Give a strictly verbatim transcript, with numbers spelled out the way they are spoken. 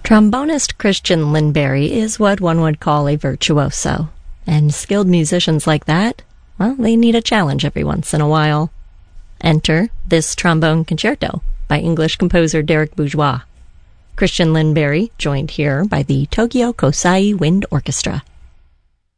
Trombonist Christian Lindberry is what one would call a virtuoso, and skilled musicians like that, well, they need a challenge every once in a while. Enter this trombone concerto by English composer Derek Bourgeois. Christian Lindberry joined here by the Tokyo Kosai Wind Orchestra.